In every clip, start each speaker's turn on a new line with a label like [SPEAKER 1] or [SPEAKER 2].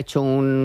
[SPEAKER 1] hecho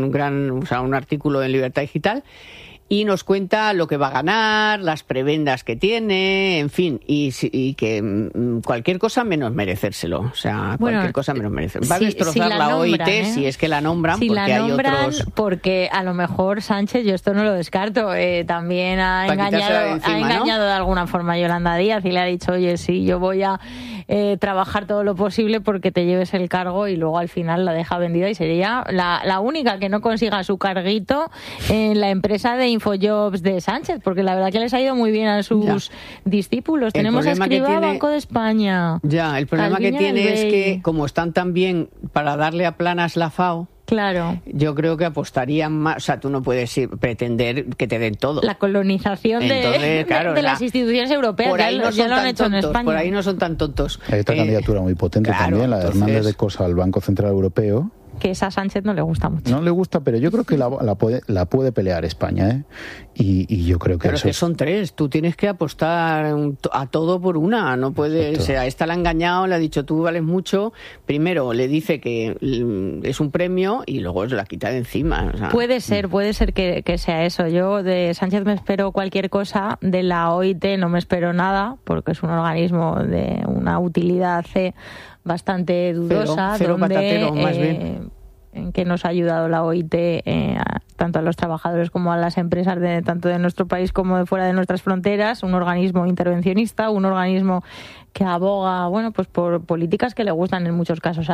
[SPEAKER 1] un artículo en Libertad Digital y nos cuenta lo que va a ganar, las prebendas que tiene, en fin, y que cualquier cosa menos merecérselo. O sea, cualquier cosa menos merecérselo. Va a destrozar la OIT si es que la nombran,
[SPEAKER 2] si
[SPEAKER 1] porque
[SPEAKER 2] la nombran,
[SPEAKER 1] hay otros...
[SPEAKER 2] Porque a lo mejor Sánchez, yo esto no lo descarto, también ha engañado de alguna forma a Yolanda Díaz y le ha dicho, oye, sí, yo voy a trabajar todo lo posible porque te lleves el cargo, y luego al final la deja vendida y sería la única que no consiga su carguito en la empresa de Infojobs de Sánchez, porque la verdad que les ha ido muy bien a sus discípulos. Tenemos a Escribá, Banco de España.
[SPEAKER 1] Ya, el problema que tiene es que, como están tan bien para darle a Planas la FAO,
[SPEAKER 2] claro,
[SPEAKER 1] yo creo que apostarían más. O sea, tú no puedes pretender que te den todo.
[SPEAKER 2] La colonización de las instituciones europeas,
[SPEAKER 1] por ahí
[SPEAKER 2] ya lo han hecho
[SPEAKER 1] tontos,
[SPEAKER 2] en España.
[SPEAKER 1] Por ahí no son tan tontos.
[SPEAKER 3] Hay otra candidatura muy potente también, la de Hernández de Cosa al Banco Central Europeo.
[SPEAKER 2] Que esa a Sánchez no le gusta mucho.
[SPEAKER 3] No le gusta, pero yo creo que la puede pelear España, ¿eh? Y yo creo que
[SPEAKER 1] pero
[SPEAKER 3] eso...
[SPEAKER 1] que son tres, tú tienes que apostar a todo por una, no puedes... O sea, esta la ha engañado, le ha dicho tú vales mucho, primero le dice que es un premio y luego se la quita de encima. O sea.
[SPEAKER 2] Puede ser que sea eso. Yo de Sánchez me espero cualquier cosa, de la OIT no me espero nada, porque es un organismo de una utilidad bastante dudosa,
[SPEAKER 1] cero patatero, más bien.
[SPEAKER 2] En que nos ha ayudado la OIT tanto a los trabajadores como a las empresas tanto de nuestro país como de fuera de nuestras fronteras, un organismo intervencionista, un organismo que aboga, bueno, pues por políticas que le gustan en muchos casos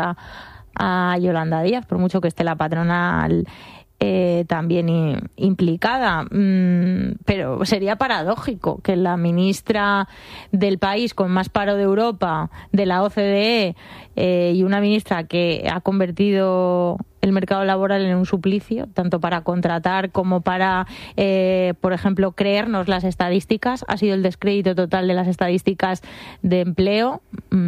[SPEAKER 2] a Yolanda Díaz, por mucho que esté la patronal también implicada, pero sería paradójico que la ministra del país con más paro de Europa, de la OCDE, y una ministra que ha convertido el mercado laboral en un suplicio, tanto para contratar como para, por ejemplo, creernos las estadísticas, ha sido el descrédito total de las estadísticas de empleo,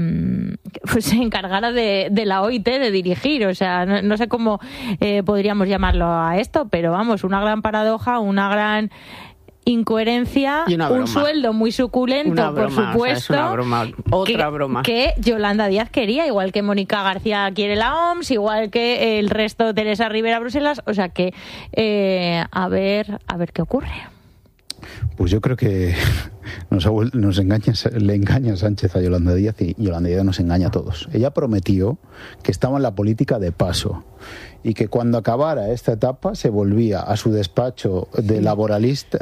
[SPEAKER 2] pues se encargara de la OIT de dirigir. O sea, no sé cómo podríamos llamarlo a esto, pero vamos, una gran paradoja, una gran incoherencia, un sueldo muy suculento, por supuesto. O sea, es una
[SPEAKER 1] broma, otra broma.
[SPEAKER 2] Que Yolanda Díaz quería, igual que Mónica García quiere la OMS, igual que el resto, Teresa Rivera Bruselas. O sea que a ver qué ocurre.
[SPEAKER 3] Pues yo creo que le engaña Sánchez a Yolanda Díaz y Yolanda Díaz nos engaña a todos. Ella prometió que estaba en la política de paso y que cuando acabara esta etapa se volvía a su despacho de laboralista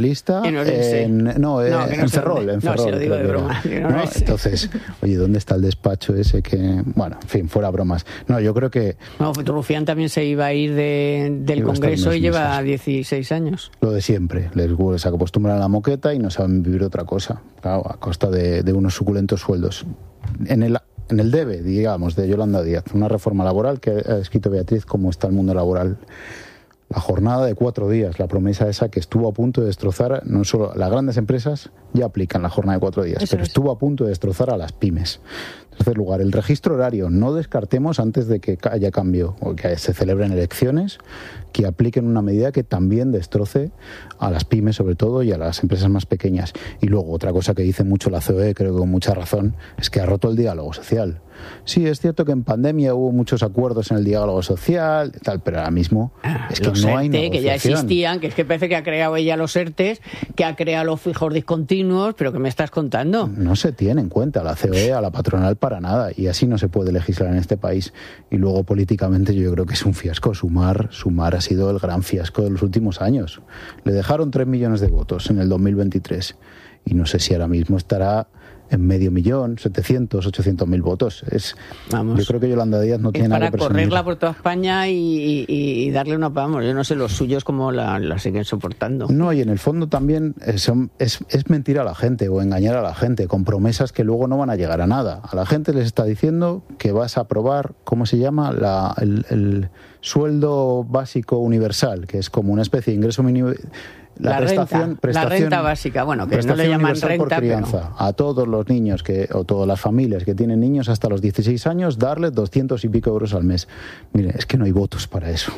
[SPEAKER 3] en Ferrol.
[SPEAKER 1] No, se lo digo de broma.
[SPEAKER 3] Entonces, oye, ¿dónde está el despacho ese que... Bueno, en fin, fuera bromas. No, yo creo que...
[SPEAKER 1] No, Rufián también se iba a ir del Congreso y lleva 16 años.
[SPEAKER 3] Lo de siempre. Se acostumbran a la moqueta y no saben vivir otra cosa. Claro, a costa de unos suculentos sueldos. En el debe, digamos, de Yolanda Díaz, una reforma laboral que ha escrito Beatriz, cómo está el mundo laboral. La jornada de 4 días, la promesa esa que estuvo a punto de destrozar, no solo las grandes empresas ya aplican la jornada de 4 días, pero estuvo a punto de destrozar a las pymes. En tercer lugar, el registro horario, no descartemos antes de que haya cambio o que se celebren elecciones, que apliquen una medida que también destroce a las pymes sobre todo y a las empresas más pequeñas. Y luego otra cosa que dice mucho la COE, creo que con mucha razón, es que ha roto el diálogo social. Sí, es cierto que en pandemia hubo muchos acuerdos en el diálogo social, tal, pero ahora mismo es que no hay negociación.
[SPEAKER 1] Que ya existían, que es que parece que ha creado ella los ERTES, que ha creado los fijos discontinuos, pero ¿qué me estás contando?
[SPEAKER 3] No se tiene en cuenta a la COE, a la patronal para nada, y así no se puede legislar en este país. Y luego políticamente yo creo que es un fiasco. Sumar ha sido el gran fiasco de los últimos años. Le dejaron 3 millones de votos en el 2023 y no sé si ahora mismo estará en 500.000, 700, 800.000 votos. Yo creo que Yolanda Díaz no tiene nada que presumir.
[SPEAKER 1] Para correrla por toda España y darle una... Vamos, yo no sé los suyos cómo la siguen soportando.
[SPEAKER 3] No, y en el fondo también es mentir a la gente o engañar a la gente con promesas que luego no van a llegar a nada. A la gente les está diciendo que vas a aprobar, ¿cómo se llama? El sueldo básico universal, que es como una especie de ingreso mínimo... La
[SPEAKER 1] renta básica, bueno, que no le llaman renta,
[SPEAKER 3] por crianza, pero... A todos los niños o todas las familias que tienen niños hasta los 16 años, darles 200 y pico euros al mes. Mire, es que no hay votos para eso.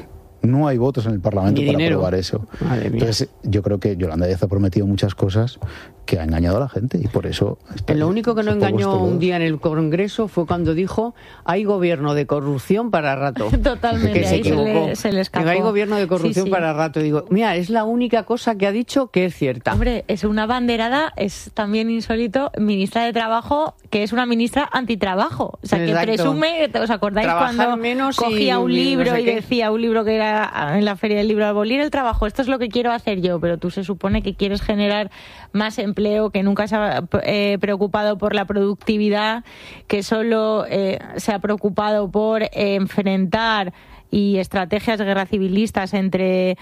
[SPEAKER 3] No hay votos en el Parlamento para aprobar eso. Entonces, yo creo que Yolanda Díaz ha prometido muchas cosas que ha engañado a la gente y por eso...
[SPEAKER 1] Lo único que no engañó un día en el Congreso fue cuando dijo hay gobierno de corrupción para rato.
[SPEAKER 2] Totalmente,
[SPEAKER 1] que se equivocó.
[SPEAKER 2] Se le escapó.
[SPEAKER 1] Hay gobierno de corrupción para rato. Digo, mira, es la única cosa que ha dicho que es cierta.
[SPEAKER 2] Hombre, es una banderada, es también insólito, ministra de Trabajo, que es una ministra antitrabajo. O sea, que presume, ¿os acordáis
[SPEAKER 1] trabajar
[SPEAKER 2] cuando cogía un libro no sé y decía un libro que era en la Feria del Libro, abolir el trabajo, esto es lo que quiero hacer yo, pero tú se supone que quieres generar más empleo, que nunca se ha preocupado por la productividad, que solo se ha preocupado por enfrentar y estrategias de guerra civilistas entre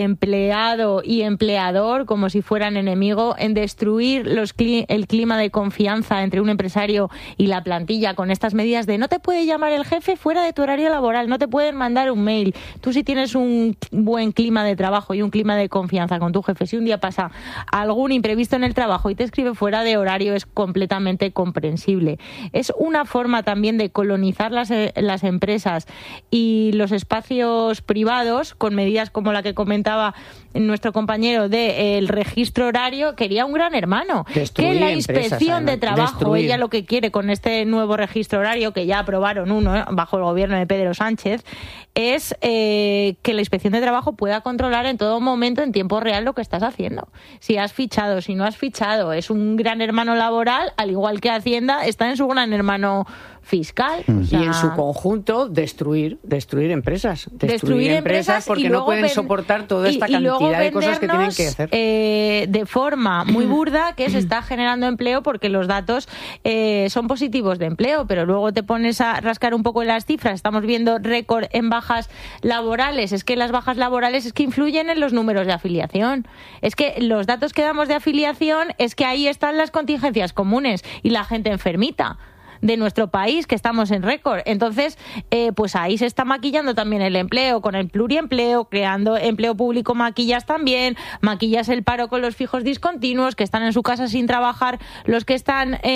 [SPEAKER 2] empleado y empleador como si fueran enemigo, en destruir el clima de confianza entre un empresario y la plantilla con estas medidas de no te puede llamar el jefe fuera de tu horario laboral, no te pueden mandar un mail. Tú si tienes un buen clima de trabajo y un clima de confianza con tu jefe, si un día pasa algún imprevisto en el trabajo y te escribe fuera de horario, es completamente comprensible. Es una forma también de colonizar las empresas y los espacios privados con medidas como la que comentaba nuestro compañero del registro horario. Quería un gran hermano.
[SPEAKER 1] Destruir
[SPEAKER 2] que la inspección de trabajo, ella lo que quiere con este nuevo registro horario, que ya aprobaron uno bajo el gobierno de Pedro Sánchez, es que la inspección de trabajo pueda controlar en todo momento, en tiempo real, lo que estás haciendo. Si has fichado, si no has fichado. Es un gran hermano laboral, al igual que Hacienda está en su gran hermano fiscal. O sea,
[SPEAKER 1] y en su conjunto destruir empresas. Destruir empresas porque no pueden soportar toda esta cantidad de cosas que tienen que hacer.
[SPEAKER 2] De forma muy burda que se está generando empleo porque los datos son positivos de empleo, pero luego te pones a rascar un poco en las cifras. Estamos viendo récord en bajas laborales. Es que las bajas laborales es que influyen en los números de afiliación. Es que los datos que damos de afiliación es que ahí están las contingencias comunes y la gente enfermita de nuestro país, que estamos en récord. Entonces, pues ahí se está maquillando también el empleo, con el pluriempleo, creando empleo público, maquillas también, maquillas el paro con los fijos discontinuos, que están en su casa sin trabajar, los que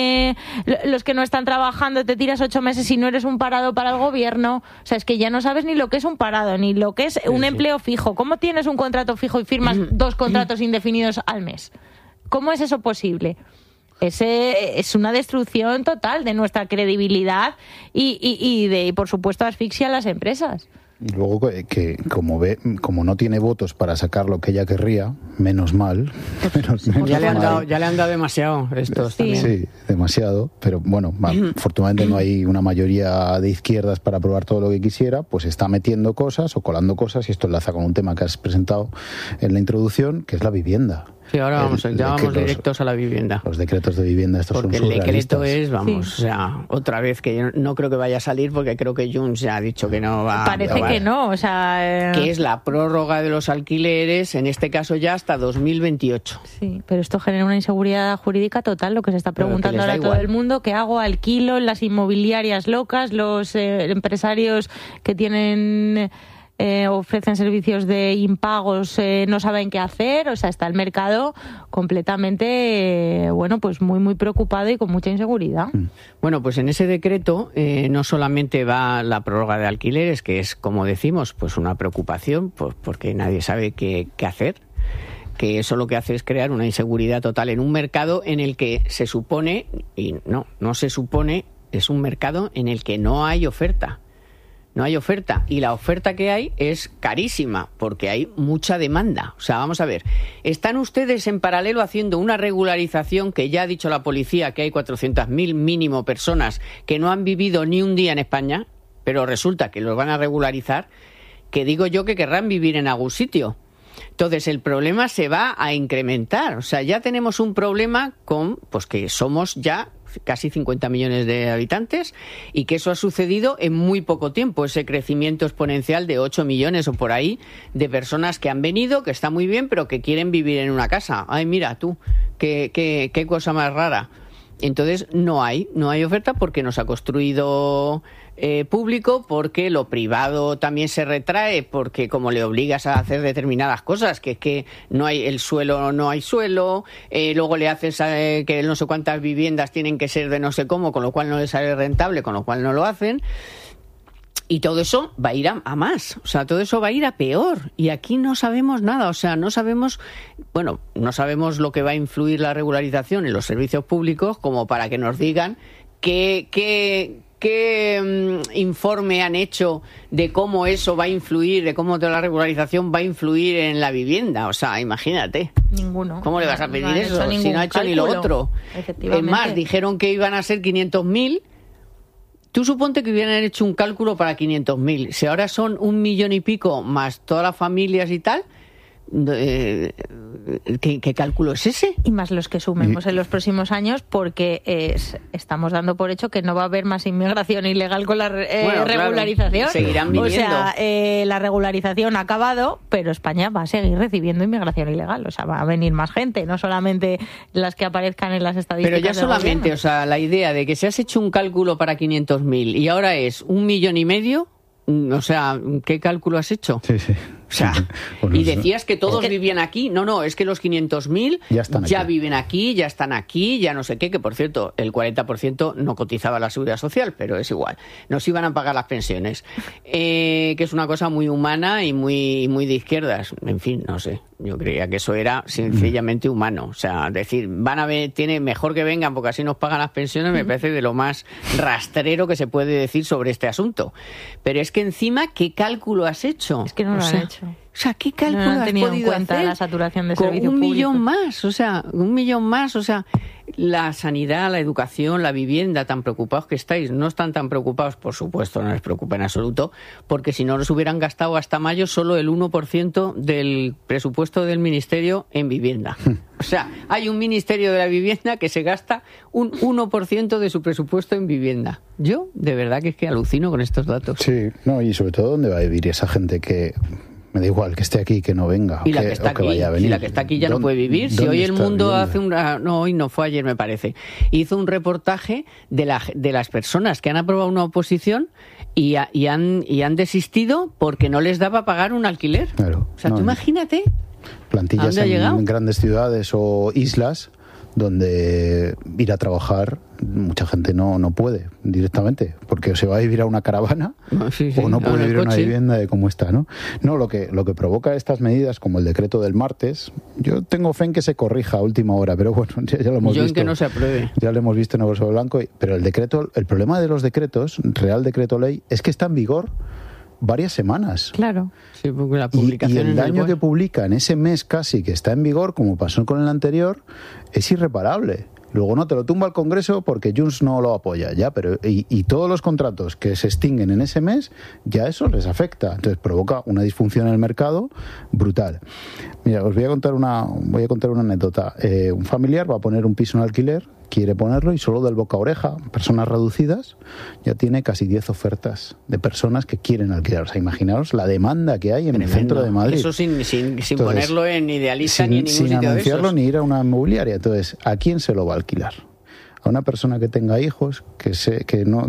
[SPEAKER 2] no están trabajando, te tiras 8 meses y no eres un parado para el gobierno. O sea, es que ya no sabes ni lo que es un parado, ni lo que es un empleo fijo. ¿Cómo tienes un contrato fijo y firmas 2 contratos indefinidos al mes? ¿Cómo es eso posible? Es una destrucción total de nuestra credibilidad y por supuesto, asfixia a las empresas.
[SPEAKER 3] Y luego que como no tiene votos para sacar lo que ella querría, menos mal.
[SPEAKER 1] Ya le han dado demasiado estos también.
[SPEAKER 3] Sí, demasiado. Pero bueno, afortunadamente no hay una mayoría de izquierdas para aprobar todo lo que quisiera, pues está metiendo cosas o colando cosas, y esto enlaza con un tema que has presentado en la introducción, que es la vivienda.
[SPEAKER 1] Sí, ahora vamos directos a la vivienda.
[SPEAKER 3] Los decretos de vivienda, estos
[SPEAKER 1] porque
[SPEAKER 3] son surrealistas.
[SPEAKER 1] Porque el decreto es, o sea, otra vez, que yo no creo que vaya a salir, porque creo que Junts ya ha dicho que no va.
[SPEAKER 2] Parece que no, o sea...
[SPEAKER 1] Que es la prórroga de los alquileres, en este caso ya hasta 2028.
[SPEAKER 2] Sí, pero esto genera una inseguridad jurídica total, lo que se está preguntando ahora todo el mundo. ¿Qué hago? ¿Alquilo? Las inmobiliarias locas, los empresarios que tienen... ofrecen servicios de impagos, no saben qué hacer. O sea, está el mercado completamente, pues muy, muy preocupado y con mucha inseguridad.
[SPEAKER 1] Bueno, pues en ese decreto no solamente va la prórroga de alquileres, que es, como decimos, pues una preocupación, pues porque nadie sabe qué hacer, que eso lo que hace es crear una inseguridad total en un mercado en el que se supone, y no se supone, es un mercado en el que no hay oferta. No hay oferta, y la oferta que hay es carísima porque hay mucha demanda. O sea, vamos a ver, están ustedes en paralelo haciendo una regularización que ya ha dicho la policía que hay 400.000 mínimo personas que no han vivido ni un día en España, pero resulta que los van a regularizar, que digo yo que querrán vivir en algún sitio. Entonces el problema se va a incrementar. O sea, ya tenemos un problema con, pues que somos ya casi 50 millones de habitantes y que eso ha sucedido en muy poco tiempo, ese crecimiento exponencial de 8 millones o por ahí de personas que han venido, que está muy bien, pero que quieren vivir en una casa. Ay, mira tú, qué cosa más rara. Entonces no hay oferta porque no se ha construido público, porque lo privado también se retrae, porque como le obligas a hacer determinadas cosas, que es que no hay suelo, luego le haces que no sé cuántas viviendas tienen que ser de no sé cómo, con lo cual no les sale rentable, con lo cual no lo hacen. Y todo eso va a ir a más, o sea, todo eso va a ir a peor. Y aquí no sabemos nada, o sea, no sabemos lo que va a influir la regularización en los servicios públicos como para que nos digan qué informe han hecho de cómo eso va a influir, de cómo toda la regularización va a influir en la vivienda. O sea, imagínate.
[SPEAKER 2] Ninguno.
[SPEAKER 1] ¿Cómo le vas a pedir eso si no ha hecho ni lo otro? Es más, dijeron que iban a ser 500.000. Tú suponte que hubieran hecho un cálculo para 500.000. Si ahora son 1 millón y pico más todas las familias y tal, ¿qué cálculo es ese?
[SPEAKER 2] Y más los que sumemos en los próximos años, porque estamos dando por hecho que no va a haber más inmigración ilegal con la regularización.
[SPEAKER 1] Claro, seguirán viniendo.
[SPEAKER 2] O sea, la regularización ha acabado, pero España va a seguir recibiendo inmigración ilegal. O sea, va a venir más gente, no solamente las que aparezcan en las estadísticas.
[SPEAKER 1] Pero ya solamente, o sea, la idea de que se has hecho un cálculo para 500.000 y ahora es 1,5 millones, o sea, ¿qué cálculo has hecho?
[SPEAKER 3] Sí.
[SPEAKER 1] O sea, y decías que todos vivían aquí. No, es que los 500.000 ya viven aquí, ya están aquí, ya no sé qué, que por cierto, el 40% no cotizaba la Seguridad Social, pero es igual. Nos iban a pagar las pensiones. Que es una cosa muy humana y muy de izquierdas. En fin, no sé. Yo creía que eso era sencillamente humano. O sea, decir, tiene mejor que vengan porque así nos pagan las pensiones, me parece de lo más rastrero que se puede decir sobre este asunto. Pero es que encima, ¿qué cálculo has hecho?
[SPEAKER 2] Es que no lo han hecho.
[SPEAKER 1] O sea, ¿qué cálculo has podido hacer?
[SPEAKER 2] La saturación de
[SPEAKER 1] con
[SPEAKER 2] servicio
[SPEAKER 1] 1
[SPEAKER 2] público.
[SPEAKER 1] millón más, o sea, 1 millón más, o sea, la sanidad, la educación, la vivienda, tan preocupados que estáis. No están tan preocupados, por supuesto, no les preocupa en absoluto, porque si no nos hubieran gastado hasta mayo solo el 1% del presupuesto del Ministerio en vivienda. O sea, hay un Ministerio de la Vivienda que se gasta un 1% de su presupuesto en vivienda. Yo, de verdad, que es que alucino con estos datos.
[SPEAKER 3] Sí, no, y sobre todo, ¿dónde va a vivir esa gente que... Me da igual que esté aquí, que no venga,
[SPEAKER 1] y la que está aquí,
[SPEAKER 3] vaya a venir?
[SPEAKER 1] Si la que está aquí ya no puede vivir. Si hoy El Mundo hace hoy no, fue ayer me parece, hizo un reportaje de las personas que han aprobado una oposición y han desistido porque no les daba pagar un alquiler.
[SPEAKER 3] Claro,
[SPEAKER 1] o sea, tú imagínate.
[SPEAKER 3] Plantillas en grandes ciudades o islas donde ir a trabajar mucha gente no puede directamente, porque o se va a vivir a una caravana o no puede vivir a una vivienda de cómo está, ¿no? No, lo que provoca estas medidas, como el decreto del martes, yo tengo fe en que se corrija a última hora, pero bueno, ya lo hemos visto.
[SPEAKER 1] En que no se apruebe.
[SPEAKER 3] Ya lo hemos visto en negro sobre blanco, pero el problema de los decretos, Real Decreto Ley, es que está en vigor varias semanas.
[SPEAKER 2] Claro.
[SPEAKER 1] Sí, porque la publicación
[SPEAKER 3] y el daño que publica en ese mes casi que está en vigor, como pasó con el anterior, es irreparable. Luego no te lo tumba el Congreso porque Junts no lo apoya, ya, pero y todos los contratos que se extinguen en ese mes, ya eso les afecta. Entonces provoca una disfunción en el mercado brutal. Mira, os voy a contar una anécdota. Un familiar va a poner un piso en alquiler, quiere ponerlo y solo del boca a oreja, personas reducidas, ya tiene casi 10 ofertas de personas que quieren alquilar. O sea, imaginaos la demanda que hay en el centro de Madrid.
[SPEAKER 1] Eso sin ponerlo en Idealista ni en ningún sitio de esos.
[SPEAKER 3] Sin anunciarlo ni ir a una inmobiliaria. Entonces, ¿a quién se lo va a alquilar? A una persona que tenga hijos, que sea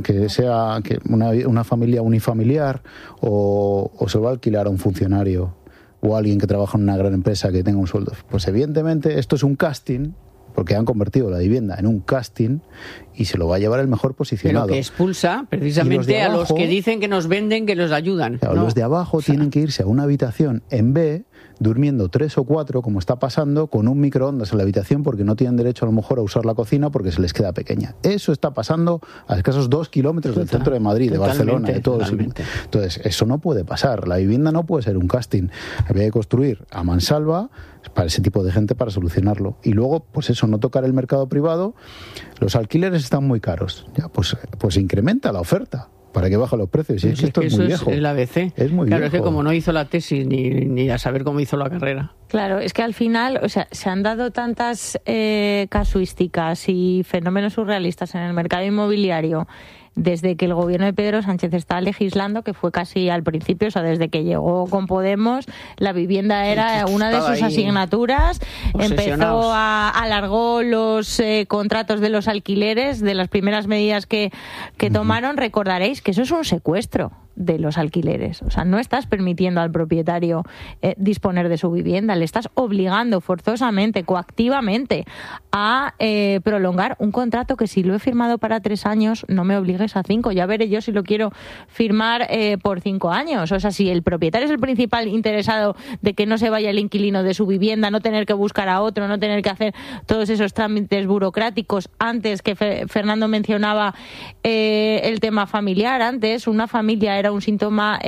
[SPEAKER 3] una familia unifamiliar, o se lo va a alquilar a un funcionario o a alguien que trabaja en una gran empresa que tenga un sueldo. Pues evidentemente esto es un casting, porque han convertido la vivienda en un casting y se lo va a llevar el mejor posicionado.
[SPEAKER 1] Pero que expulsa precisamente a los que dicen que nos venden, que los ayudan.
[SPEAKER 3] Claro, los de abajo tienen que irse a una habitación en B, durmiendo 3 o 4, como está pasando, con un microondas en la habitación porque no tienen derecho a lo mejor a usar la cocina porque se les queda pequeña. Eso está pasando a escasos 2 kilómetros del centro de Madrid, de Barcelona, de todo. Entonces, eso no puede pasar. La vivienda no puede ser un casting. Había que construir a mansalva para ese tipo de gente para solucionarlo. Y luego, pues eso, no tocar el mercado privado. Los alquileres están muy caros. Ya, pues incrementa la oferta para que baje los precios. Y es que esto es muy viejo.
[SPEAKER 1] Es el ABC.
[SPEAKER 3] Es muy viejo.
[SPEAKER 1] Es que como no hizo la tesis ni a saber cómo hizo la carrera.
[SPEAKER 2] Claro, es que al final, o sea, se han dado tantas casuísticas y fenómenos surrealistas en el mercado inmobiliario desde que el gobierno de Pedro Sánchez está legislando, que fue casi al principio, o sea, desde que llegó con Podemos, la vivienda era una de sus asignaturas, alargó los contratos de los alquileres, de las primeras medidas que tomaron. Recordaréis que eso es un secuestro de los alquileres. O sea, no estás permitiendo al propietario disponer de su vivienda, le estás obligando forzosamente, coactivamente, a prolongar un contrato que si lo he firmado para 3 años, no me obligues a 5. Ya veré yo si lo quiero firmar por 5 años. O sea, si el propietario es el principal interesado de que no se vaya el inquilino de su vivienda, no tener que buscar a otro, no tener que hacer todos esos trámites burocráticos. Antes que Fernando mencionaba el tema familiar, antes una familia era un síntoma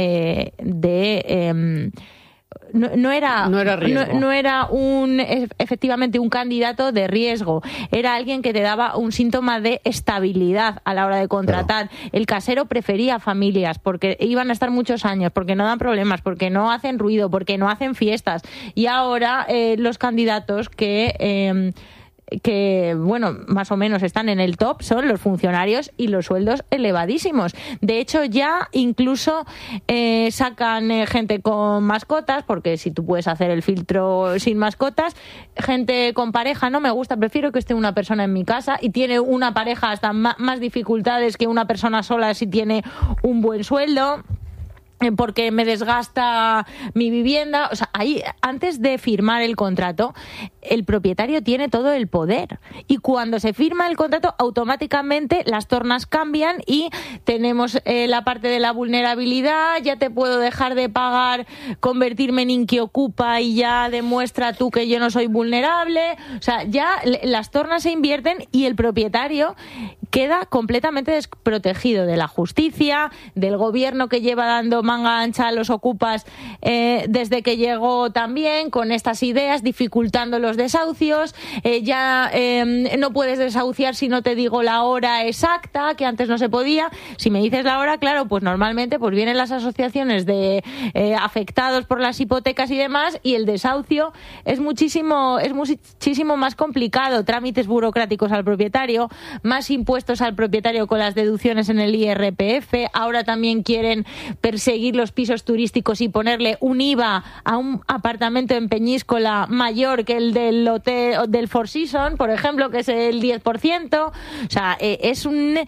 [SPEAKER 2] no era efectivamente un candidato de riesgo, era alguien que te daba un síntoma de estabilidad a la hora de contratar. Claro. El casero prefería familias porque iban a estar muchos años, porque no dan problemas, porque no hacen ruido, porque no hacen fiestas. Y ahora los candidatos que bueno, más o menos están en el top son los funcionarios y los sueldos elevadísimos. De hecho, ya incluso sacan gente con mascotas, porque si tú puedes hacer el filtro sin mascotas, gente con pareja, no me gusta, prefiero que esté una persona en mi casa, y tiene una pareja hasta más dificultades que una persona sola si tiene un buen sueldo, porque me desgasta mi vivienda. O sea, ahí, antes de firmar el contrato, el propietario tiene todo el poder. Y cuando se firma el contrato, automáticamente las tornas cambian y tenemos la parte de la vulnerabilidad. Ya te puedo dejar de pagar, convertirme en inquiocupa y ya demuestra tú que yo no soy vulnerable. O sea, ya las tornas se invierten y el propietario queda completamente desprotegido de la justicia, del gobierno que lleva dando manga ancha a los ocupas desde que llegó también, con estas ideas, dificultando los desahucios. Ya no puedes desahuciar si no te digo la hora exacta, que antes no se podía. Si me dices la hora, claro, pues normalmente pues vienen las asociaciones de afectados por las hipotecas y demás, y el desahucio es muchísimo más complicado. Trámites burocráticos al propietario, más impuestos al propietario con las deducciones en el IRPF. Ahora también quieren perseguir los pisos turísticos y ponerle un IVA a un apartamento en Peñíscola mayor que el del hotel del Four Seasons, por ejemplo, que es el 10%. O sea, es una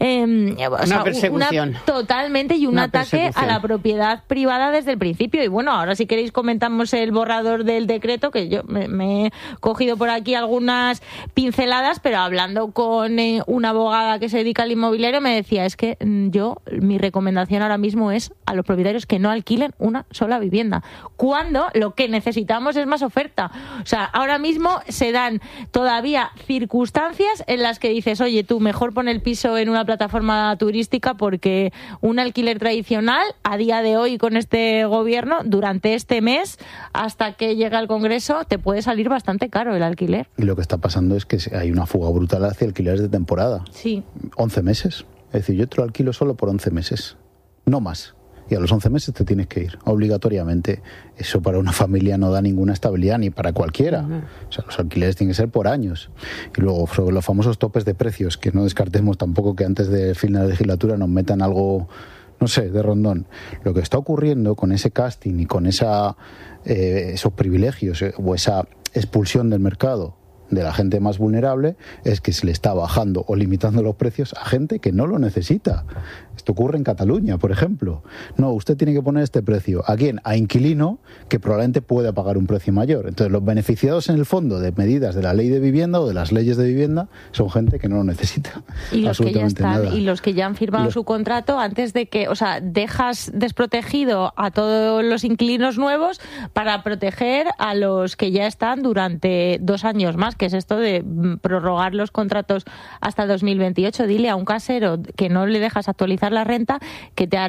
[SPEAKER 2] persecución. Totalmente, y un ataque a la propiedad privada desde el principio. Y bueno, ahora si queréis comentamos el borrador del decreto, que yo me he cogido por aquí algunas pinceladas, pero hablando con una abogada que se dedica al inmobiliario, me decía, es que mi recomendación ahora mismo es a los propietarios que no alquilen una sola vivienda, cuando lo que necesitamos es más oferta. O sea, ahora mismo se dan todavía circunstancias en las que dices, oye, tú mejor pon el piso en una plataforma turística, porque un alquiler tradicional a día de hoy con este gobierno, durante este mes hasta que llega al Congreso, te puede salir bastante caro el alquiler.
[SPEAKER 3] Y lo que está pasando es que hay una fuga brutal hacia alquileres de temporada.
[SPEAKER 2] Sí.
[SPEAKER 3] 11 meses. Es decir, yo te lo alquilo solo por 11 meses, no más. Y a los 11 meses te tienes que ir, obligatoriamente. Eso para una familia no da ninguna estabilidad, ni para cualquiera. Uh-huh. O sea, los alquileres tienen que ser por años. Y luego, sobre los famosos topes de precios, que no descartemos tampoco que antes del fin de la legislatura nos metan algo, no sé, de rondón. Lo que está ocurriendo con ese casting y con esos privilegios o esa expulsión del mercado de la gente más vulnerable es que se le está bajando o limitando los precios a gente que no lo necesita. Esto ocurre en Cataluña, por ejemplo. No, usted tiene que poner este precio. ¿A quién? A inquilino, que probablemente pueda pagar un precio mayor. Entonces, los beneficiados en el fondo de medidas de la ley de vivienda o de las leyes de vivienda son gente que no lo necesita.
[SPEAKER 2] Y los que ya están,
[SPEAKER 3] nada.
[SPEAKER 2] Y los que ya han firmado su contrato antes de que, o sea, dejas desprotegido a todos los inquilinos nuevos para proteger a los que ya están durante 2 años más, que es esto de prorrogar los contratos hasta 2028. Dile a un casero que no le dejas actualizar la renta que te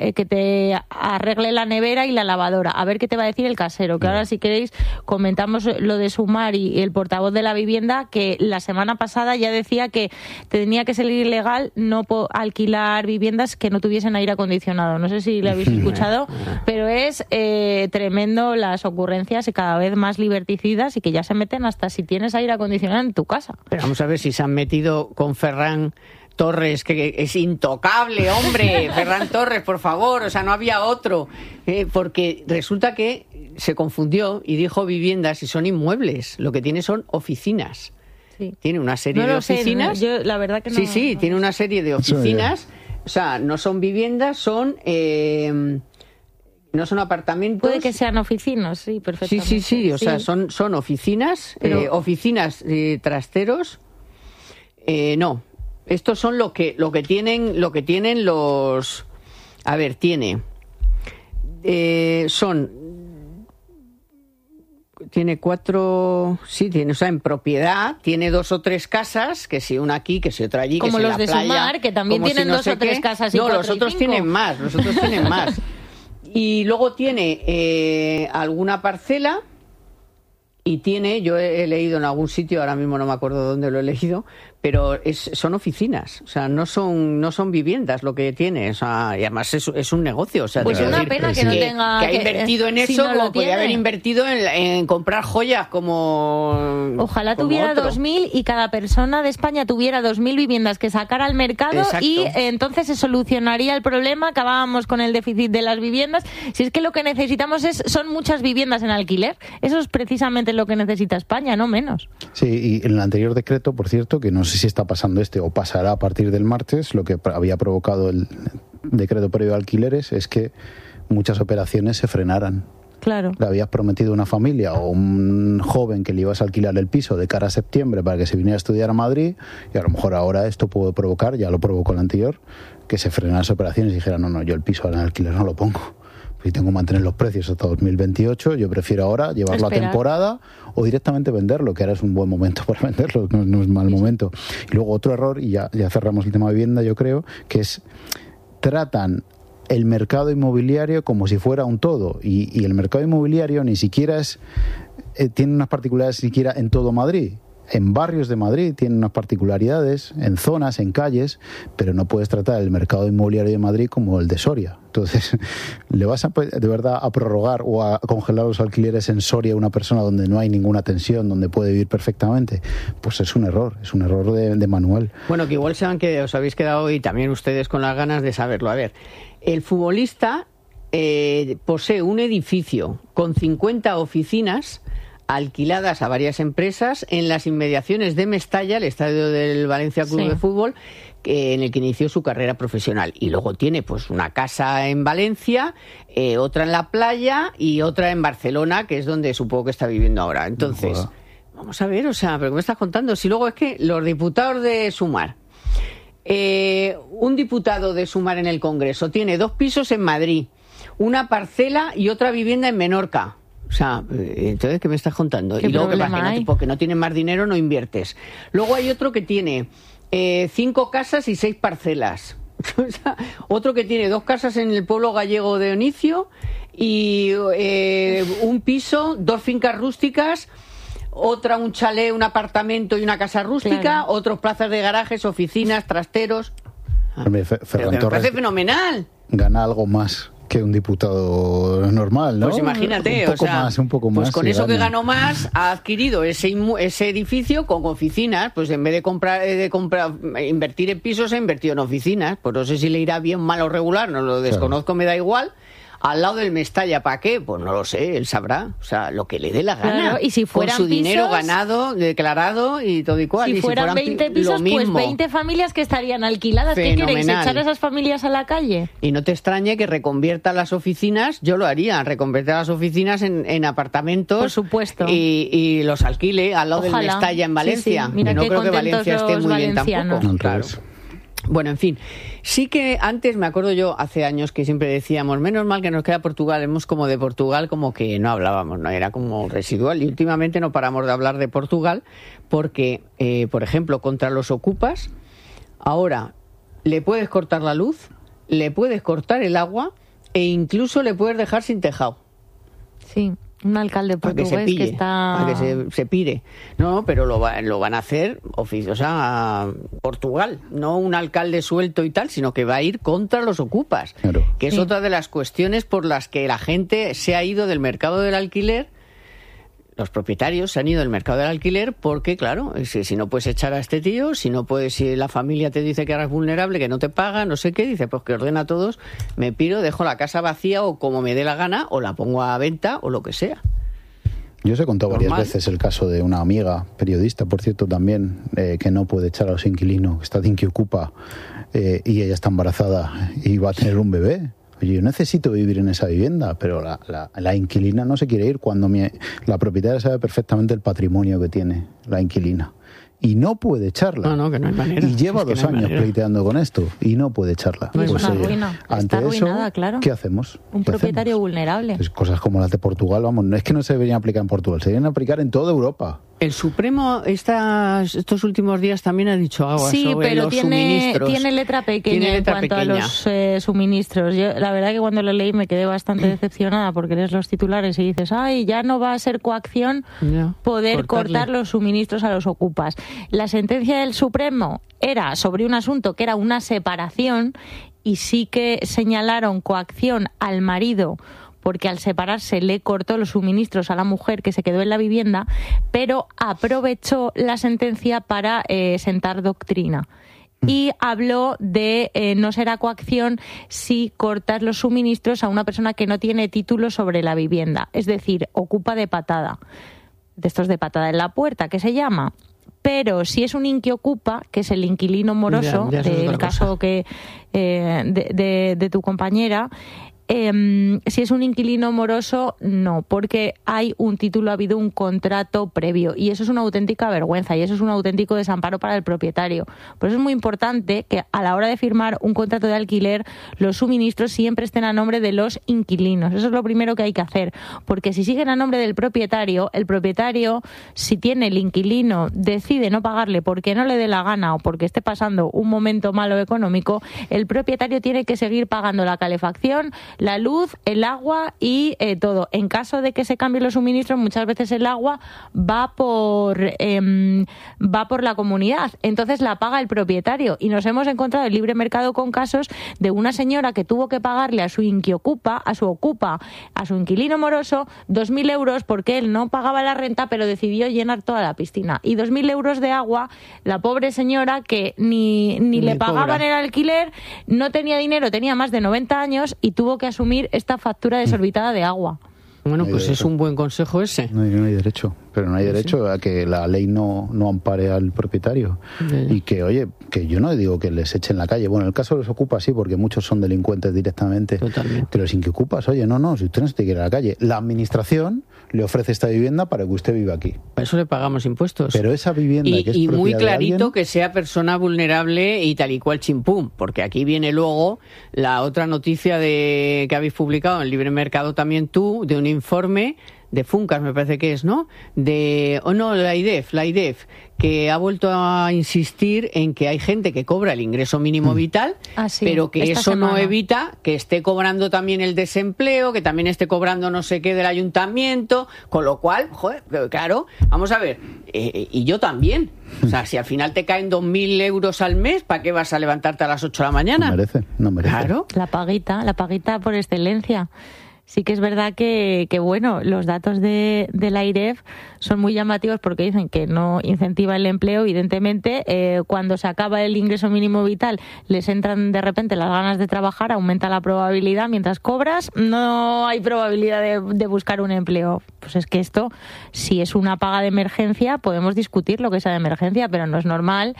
[SPEAKER 2] arregle la nevera y la lavadora. A ver qué te va a decir el casero. Que ahora, si queréis, comentamos lo de Sumar y el portavoz de la vivienda, que la semana pasada ya decía que tenía que ser ilegal no alquilar viviendas que no tuviesen aire acondicionado. No sé si le habéis escuchado, pero es tremendo las ocurrencias y cada vez más liberticidas, y que ya se meten hasta si tienes aire acondicionado en tu casa.
[SPEAKER 1] Pero vamos a ver si se han metido con Ferran Torres, que es intocable, hombre. Ferran Torres, por favor, o sea, no había otro. Porque resulta que se confundió y dijo viviendas y son inmuebles. Lo que tiene son oficinas. Sí. Tiene una serie de oficinas.
[SPEAKER 2] Yo, la verdad que no.
[SPEAKER 1] Sí, tiene una serie de oficinas O sea, no son viviendas, son... no son apartamentos.
[SPEAKER 2] Puede que sean oficinas, sí, perfectamente.
[SPEAKER 1] Sí, o sea, son oficinas, oficinas, trasteros. No, estos son lo que tienen los... A ver, tiene 4, sí, tiene, o sea, en propiedad, tiene 2 o 3 casas, que si una aquí, que si otra allí,
[SPEAKER 2] como
[SPEAKER 1] que si
[SPEAKER 2] los
[SPEAKER 1] la
[SPEAKER 2] de
[SPEAKER 1] playa,
[SPEAKER 2] Sumar, que también tienen 2 o 3 casas y 4
[SPEAKER 1] No, los otros tienen más, Y luego tiene alguna parcela y tiene, yo he leído en algún sitio, ahora mismo no me acuerdo dónde lo he leído, pero son oficinas, o sea, no son viviendas lo que tiene, o sea, y además es un negocio, o sea,
[SPEAKER 2] pues es una pena que no tenga...
[SPEAKER 1] Que ha invertido en eso,
[SPEAKER 2] si no
[SPEAKER 1] como podría haber invertido en comprar joyas como...
[SPEAKER 2] Ojalá tuviera 2.000 y cada persona de España tuviera 2.000 viviendas que sacar al mercado. Exacto. Y entonces se solucionaría el problema, acabábamos con el déficit de las viviendas. Si es que lo que necesitamos son muchas viviendas en alquiler, eso es precisamente lo que necesita España, no menos.
[SPEAKER 3] Sí, y en el anterior decreto, por cierto, que no sé si está pasando o pasará a partir del martes, lo que había provocado el decreto previo de alquileres es que muchas operaciones se frenaran.
[SPEAKER 2] Claro.
[SPEAKER 3] Le habías prometido a una familia o un joven que le ibas a alquilar el piso de cara a septiembre para que se viniera a estudiar a Madrid, y a lo mejor ahora esto puede provocar, ya lo provocó el anterior, que se frenaran las operaciones y dijera, no, yo el piso en alquiler no lo pongo. Si tengo que mantener los precios hasta 2028, yo prefiero ahora llevarlo a temporada o directamente venderlo, que ahora es un buen momento para venderlo, no es mal momento. Y luego otro error, y ya cerramos el tema de vivienda, yo creo, que es tratan el mercado inmobiliario como si fuera un todo, y el mercado inmobiliario ni siquiera tiene unas particularidades siquiera en todo Madrid. En barrios de Madrid tienen unas particularidades, en zonas, en calles, pero no puedes tratar el mercado inmobiliario de Madrid como el de Soria. Entonces, ¿le vas de verdad a prorrogar o a congelar los alquileres en Soria a una persona donde no hay ninguna tensión, donde puede vivir perfectamente? Pues es un error de manual.
[SPEAKER 1] Bueno, que igual sean que os habéis quedado y también ustedes con las ganas de saberlo. A ver, el futbolista posee un edificio con 50 oficinas alquiladas a varias empresas en las inmediaciones de Mestalla, el estadio del Valencia Club de Fútbol, en el que inició su carrera profesional. Y luego tiene pues una casa en Valencia, otra en la playa y otra en Barcelona, que es donde supongo que está viviendo ahora. Entonces, vamos a ver, o sea, ¿pero qué me estás contando? Si luego es que los diputados de Sumar, un diputado de Sumar en el Congreso tiene 2 pisos en Madrid, una parcela y otra vivienda en Menorca. O sea, entonces, ¿qué me estás contando? Y luego, ¿qué pasa? Porque no tienes más dinero, no inviertes. Luego hay otro que tiene 5 casas y 6 parcelas. O sea, otro que tiene 2 casas en el pueblo gallego de Onicio y un piso, 2 fincas rústicas, otra un chalet, un apartamento y una casa rústica, otros plazas de garajes, oficinas, trasteros.
[SPEAKER 3] Ferran
[SPEAKER 1] me
[SPEAKER 3] Torres
[SPEAKER 1] parece fenomenal.
[SPEAKER 3] Gana algo más que un diputado normal, ¿no?
[SPEAKER 1] Pues imagínate,
[SPEAKER 3] un poco más.
[SPEAKER 1] Pues con eso que ganó más, ha adquirido ese edificio con oficinas, pues en vez de comprar, invertir en pisos, ha invertido en oficinas. Pues no sé si le irá bien, mal o regular, no lo desconozco, me da igual. Al lado del Mestalla, ¿para qué? Pues no lo sé, él sabrá. O sea, lo que le dé la gana.
[SPEAKER 2] Claro, y si fueran
[SPEAKER 1] con su dinero
[SPEAKER 2] pisos,
[SPEAKER 1] ganado, declarado y todo igual.
[SPEAKER 2] Si fueran 20 pisos, pues 20 familias que estarían alquiladas. Fenomenal. ¿Qué queréis? ¿Echar a esas familias a la calle?
[SPEAKER 1] Y no te extrañe que reconvierta las oficinas, yo lo haría, reconvertir las oficinas en apartamentos.
[SPEAKER 2] Por supuesto.
[SPEAKER 1] Y los alquile al lado del Mestalla en Valencia.
[SPEAKER 2] Sí. Mira,
[SPEAKER 1] no creo que Valencia esté muy bien tampoco.
[SPEAKER 3] No, claro.
[SPEAKER 1] Bueno, en fin, sí que antes, me acuerdo yo, hace años que siempre decíamos, menos mal que nos queda Portugal, hemos como de Portugal como que no hablábamos, ¿no? Era como residual, y últimamente no paramos de hablar de Portugal porque, por ejemplo, contra los ocupas, ahora le puedes cortar la luz, le puedes cortar el agua e incluso le puedes dejar sin tejado.
[SPEAKER 2] Sí. Un alcalde portugués
[SPEAKER 1] para que se pille,
[SPEAKER 2] está...
[SPEAKER 1] para que se pire. No, pero lo van a hacer Portugal, no un alcalde suelto y tal, sino que va a ir contra los ocupas,
[SPEAKER 3] claro.
[SPEAKER 1] Que es otra de las cuestiones por las que la gente se ha ido del mercado del alquiler. Los propietarios se han ido del mercado del alquiler porque, claro, si no puedes echar a este tío, si la familia te dice que eres vulnerable, que no te paga, no sé qué, dice, pues que ordena a todos, me piro, dejo la casa vacía o como me dé la gana, o la pongo a venta o lo que sea.
[SPEAKER 3] Yo os he contado varias veces el caso de una amiga, periodista, por cierto, también, que no puede echar a los inquilinos, que está de Inquiocupa, y ella está embarazada y va a tener un bebé. Oye, yo necesito vivir en esa vivienda, pero la inquilina no se quiere ir cuando la propietaria sabe perfectamente el patrimonio que tiene la inquilina. Y no puede echarla.
[SPEAKER 1] No, que no hay manera.
[SPEAKER 3] Y lleva 2 años pleiteando con esto y no puede echarla.
[SPEAKER 2] No, es una ruina.
[SPEAKER 3] Ante
[SPEAKER 2] Está
[SPEAKER 3] eso,
[SPEAKER 2] arruinada, claro.
[SPEAKER 3] ¿qué hacemos?
[SPEAKER 2] Un propietario vulnerable.
[SPEAKER 3] Pues cosas como las de Portugal, vamos, no es que no se deberían aplicar en Portugal, se deberían aplicar en toda Europa.
[SPEAKER 1] El Supremo estos últimos días también ha dicho algo sobre los suministros.
[SPEAKER 2] Tiene letra pequeña en cuanto a los suministros. Yo, la verdad que cuando lo leí me quedé bastante decepcionada porque lees los titulares y dices, ay, ya no va a ser coacción poder cortar los suministros a los ocupas. La sentencia del Supremo era sobre un asunto que era una separación y sí que señalaron coacción al marido porque al separarse le cortó los suministros a la mujer que se quedó en la vivienda, pero aprovechó la sentencia para sentar doctrina. Y habló de no será coacción si cortas los suministros a una persona que no tiene título sobre la vivienda, es decir, ocupa de patada. De estos de patada en la puerta, ¿qué se llama? Pero si es un inquiocupa, que es el inquilino moroso, del caso que de tu compañera, si es un inquilino moroso, no, porque hay un título, ha habido un contrato previo y eso es una auténtica vergüenza y eso es un auténtico desamparo para el propietario. Por eso es muy importante que a la hora de firmar un contrato de alquiler los suministros siempre estén a nombre de los inquilinos. Eso es lo primero que hay que hacer, porque si siguen a nombre del propietario, el propietario, si tiene el inquilino, decide no pagarle porque no le dé la gana o porque esté pasando un momento malo económico, el propietario tiene que seguir pagando la calefacción, la luz, el agua y todo. En caso de que se cambien los suministros, muchas veces el agua va por la comunidad. Entonces la paga el propietario. Y nos hemos encontrado en libre mercado con casos de una señora que tuvo que pagarle a su inquiocupa, a su inquilino moroso, 2.000 euros porque él no pagaba la renta, pero decidió llenar toda la piscina. Y 2.000 euros de agua, la pobre señora que ni le pagaban el alquiler, no tenía dinero, tenía más de 90 años y tuvo que asumir esta factura desorbitada de agua.
[SPEAKER 1] Bueno, pues es un buen consejo ese.
[SPEAKER 3] No hay derecho, pero no hay derecho a que la ley no ampare al propietario. Y que, oye, que yo no digo que les echen la calle. Bueno, en el caso de los ocupas sí, porque muchos son delincuentes directamente.
[SPEAKER 1] Totalmente.
[SPEAKER 3] Pero los inquiocupas, oye, no, si usted no se tiene que ir a la calle, la administración le ofrece esta vivienda para que usted viva aquí.
[SPEAKER 1] Para eso le pagamos impuestos.
[SPEAKER 3] Pero esa vivienda que es
[SPEAKER 1] y muy
[SPEAKER 3] propiedad
[SPEAKER 1] clarito
[SPEAKER 3] de alguien,
[SPEAKER 1] que sea persona vulnerable y tal y cual chimpún, porque aquí viene luego la otra noticia que habéis publicado en Libre Mercado también tú, de un informe de Funcas, me parece que es, ¿no? La IDEF, que ha vuelto a insistir en que hay gente que cobra el ingreso mínimo vital, pero que eso no evita que esté cobrando también el desempleo, que también esté cobrando no sé qué del ayuntamiento, con lo cual, joder, claro, vamos a ver, y yo también. O sea, si al final te caen 2.000 euros al mes, ¿para qué vas a levantarte a las 8 de la mañana?
[SPEAKER 3] No merece.
[SPEAKER 1] Claro.
[SPEAKER 2] La paguita por excelencia. Sí que es verdad que bueno, los datos de la IREF son muy llamativos porque dicen que no incentiva el empleo. Evidentemente, cuando se acaba el ingreso mínimo vital, les entran de repente las ganas de trabajar, aumenta la probabilidad. Mientras cobras, no hay probabilidad de buscar un empleo. Pues es que esto, si es una paga de emergencia, podemos discutir lo que sea de emergencia, pero no es normal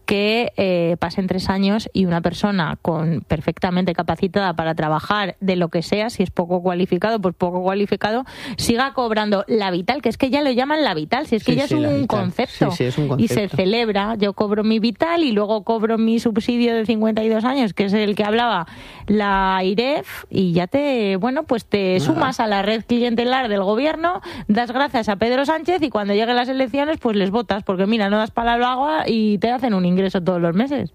[SPEAKER 2] que pasen 3 años y una persona perfectamente capacitada para trabajar de lo que sea, si es poco cualificado, pues poco cualificado, siga cobrando la vital, que es que ya lo llaman la vital, si es que ya es un concepto.
[SPEAKER 1] Sí, es un concepto.
[SPEAKER 2] Y se celebra, yo cobro mi vital y luego cobro mi subsidio de 52 años, que es el que hablaba la IREF, y ya te sumas a la red clientelar del gobierno, das gracias a Pedro Sánchez y cuando lleguen las elecciones pues les votas, porque mira, no das para el agua y te hacen un ingreso todos los meses.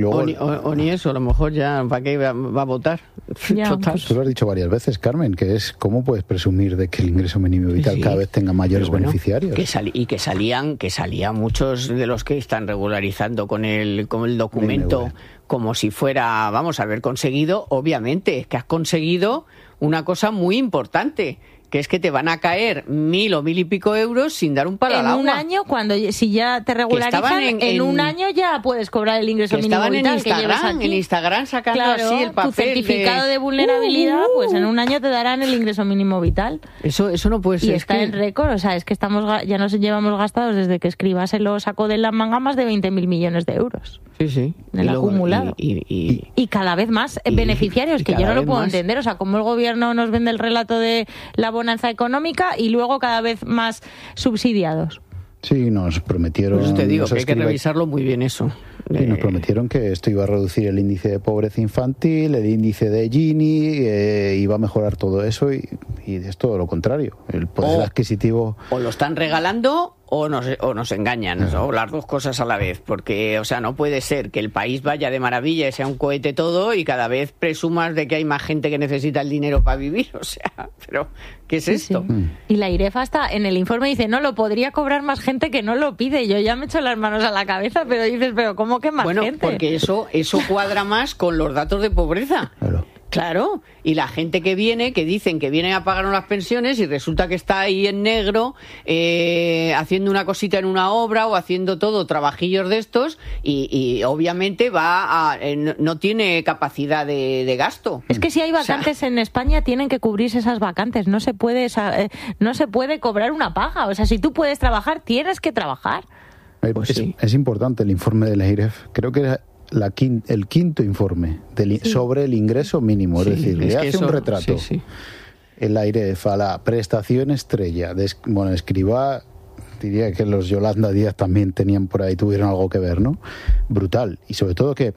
[SPEAKER 1] O ni eso, a lo mejor ya, ¿para qué va a votar? Total.
[SPEAKER 3] Tú lo has dicho varias veces, Carmen, que es cómo puedes presumir de que el ingreso mínimo vital cada vez tenga mayores beneficiarios.
[SPEAKER 1] Que salían muchos de los que están regularizando con el documento como si fuera, vamos a haber conseguido, obviamente, es que has conseguido una cosa muy importante, que es que te van a caer 1.000 o 1.000 y pico euros sin dar un palo al agua.
[SPEAKER 2] En un año, si ya te regularizan, en un año ya puedes cobrar el ingreso mínimo vital que llevas aquí.
[SPEAKER 1] En Instagram sacando así el papel.
[SPEAKER 2] Tu certificado de vulnerabilidad, pues en un año te darán el ingreso mínimo vital.
[SPEAKER 1] Eso no puede ser.
[SPEAKER 2] Y está en récord, o sea, es que ya nos llevamos gastados desde que Escrivá se lo sacó de la manga más de 20.000 millones de euros.
[SPEAKER 1] Sí.
[SPEAKER 2] En el acumulado. Y cada vez más beneficiarios, que yo no lo puedo entender. O sea, como el gobierno nos vende el relato de la bonanza económica y luego cada vez más subsidiados.
[SPEAKER 3] Sí, nos prometieron...
[SPEAKER 1] Pues te digo que hay que revisarlo muy bien eso.
[SPEAKER 3] Y nos prometieron que esto iba a reducir el índice de pobreza infantil, el índice de Gini, iba a mejorar todo eso y es todo lo contrario. El poder adquisitivo...
[SPEAKER 1] O lo están regalando o nos engañan, o las dos cosas a la vez, porque, o sea, no puede ser que el país vaya de maravilla y sea un cohete todo y cada vez presumas de que hay más gente que necesita el dinero para vivir, o sea, pero ¿qué es esto?
[SPEAKER 2] Sí. Y la IREF hasta en el informe dice, no, lo podría cobrar más gente que no lo pide. Yo ya me echo las manos a la cabeza, pero dices, pero ¿cómo que más gente?
[SPEAKER 1] Bueno, porque eso cuadra más con los datos de pobreza. Claro, y la gente que dicen que vienen a pagarnos las pensiones y resulta que está ahí en negro haciendo una cosita en una obra o haciendo todo, trabajillos de estos y obviamente no tiene capacidad de gasto.
[SPEAKER 2] Es que si hay vacantes en España tienen que cubrirse esas vacantes, no se puede cobrar una paga, o sea, si tú puedes trabajar, tienes que trabajar.
[SPEAKER 3] Pues es importante el informe de la IREF, creo que era el quinto informe sobre el ingreso mínimo, es decir, le hace un retrato el AIREF a la prestación estrella de Escrivá. Diría que los Yolanda Díaz también tuvieron algo que ver, ¿no? Brutal. Y sobre todo que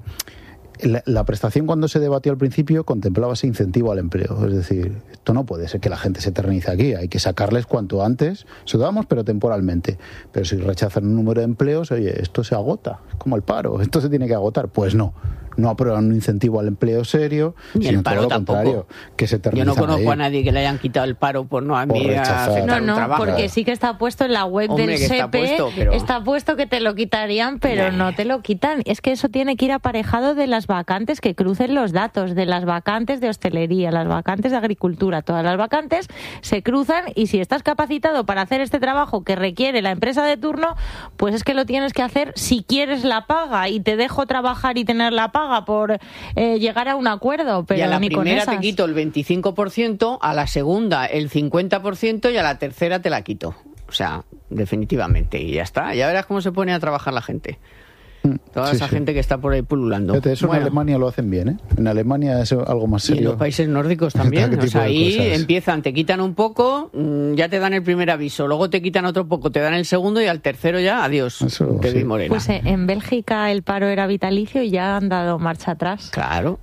[SPEAKER 3] la prestación, cuando se debatió al principio, contemplaba ese incentivo al empleo. Es decir, esto no puede ser que la gente se eternice aquí. Hay que sacarles cuanto antes. Se lo damos, pero temporalmente. Pero si rechazan un número de empleos, oye, esto se agota. Es como el paro. Esto se tiene que agotar. Pues no. No aprueban un incentivo al empleo serio,
[SPEAKER 1] ni
[SPEAKER 3] sino
[SPEAKER 1] el paro
[SPEAKER 3] todo lo
[SPEAKER 1] tampoco.
[SPEAKER 3] Contrario, que se eternizan.
[SPEAKER 1] Yo no conozco
[SPEAKER 3] ahí
[SPEAKER 1] a nadie que le hayan quitado el paro por no aceptar un trabajo.
[SPEAKER 2] Porque sí que está puesto en la web del SEPE, está puesto que te lo quitarían, pero no te lo quitan. Es que eso tiene que ir aparejado de las vacantes, que crucen los datos, de las vacantes de hostelería, las vacantes de agricultura, todas las vacantes se cruzan, y si estás capacitado para hacer este trabajo que requiere la empresa de turno, pues es que lo tienes que hacer si quieres la paga, y te dejo trabajar y tener la paga por llegar a un acuerdo, pero
[SPEAKER 1] y a la
[SPEAKER 2] ni
[SPEAKER 1] primera
[SPEAKER 2] con esas.
[SPEAKER 1] Te quito el 25%, a la segunda el 50% y a la tercera te la quito. O sea, definitivamente, y ya está. Ya verás cómo se pone a trabajar la gente. Toda esa gente que está por ahí pululando.
[SPEAKER 3] Fíjate, eso en Alemania lo hacen bien, ¿eh? En Alemania es algo más serio.
[SPEAKER 1] Y en los países nórdicos también. O sea, ahí empiezan, te quitan un poco, ya te dan el primer aviso, luego te quitan otro poco, te dan el segundo, y al tercero ya, adiós.
[SPEAKER 3] Eso,
[SPEAKER 1] te vi morena.
[SPEAKER 2] Pues en Bélgica el paro era vitalicio y ya han dado marcha atrás.
[SPEAKER 1] Claro,